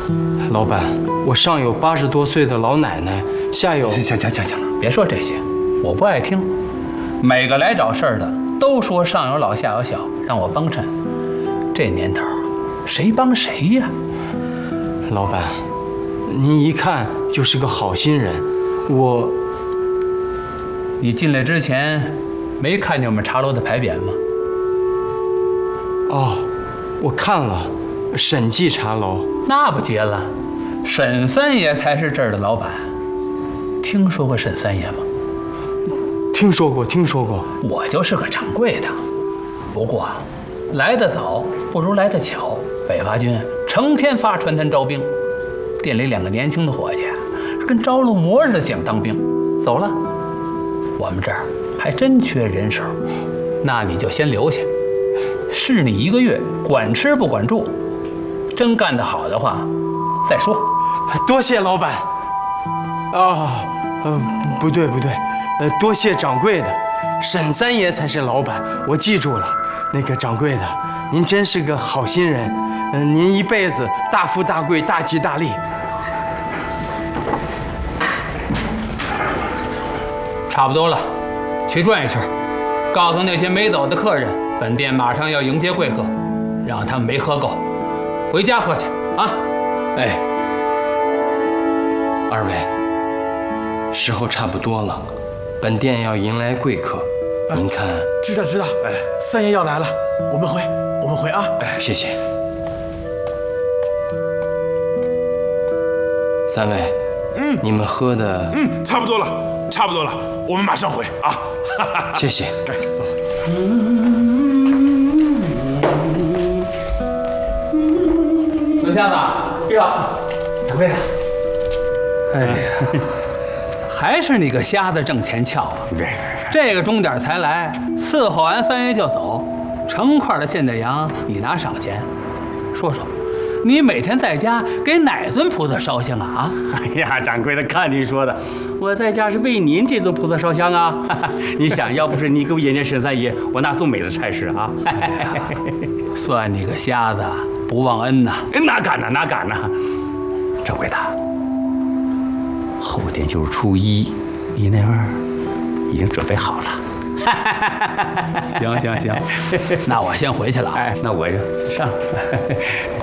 老板，我上有80多岁的老奶奶，下有…… 行了，别说这些，我不爱听。每个来找事儿的都说上有老下有小，让我帮衬。这年头，谁帮谁呀？ 老板，您一看就是个好心人， 你进来之前没看见我们茶楼的牌匾吗？ 哦，我看了，审计茶楼。 那不结了，沈三爷才是这儿的老板。听说过沈三爷吗？ 听说过。 我就是个掌柜的，不过来得早不如来得巧。北伐军成天发传单招兵，店里2个年轻的伙计跟招了魔似的想当兵，走了。我们这儿还真缺人手，那你就先留下，试你1个月，管吃不管住。真干得好的话，再说。 多谢老板。不对，多谢掌柜的，沈三爷才是老板，我记住了。那个掌柜的，您真是个好心人，您一辈子大富大贵，大吉大利。 差不多了，去转一圈，告诉那些没走的客人，本店马上要迎接贵客，让他们没喝够，回家喝去啊！哎， 二位，时候差不多了，本店要迎来贵客，您看。 知道。哎，三爷要来了，我们回啊！ 哎，谢谢。三位，你们喝的， 差不多了，我们马上回啊！ 谢谢。 走。 刘瞎子，哟，掌柜的，哎呀，还是你个瞎子挣钱俏啊！这个钟点才来，伺候完三爷就走，成块的现代羊你拿赏钱。说，你每天在家给哪尊菩萨烧香啊？ 哎呀，掌柜的，看你说的，我在家是为您这尊菩萨烧香啊！你想要不是你给我引荐沈三爷，我哪做美的差事啊？ 算你个瞎子，不忘恩呐！ 哪敢呐！掌柜的，后天就是初一，你那会儿已经准备好了。 行，那我先回去了。 哎，那我就上。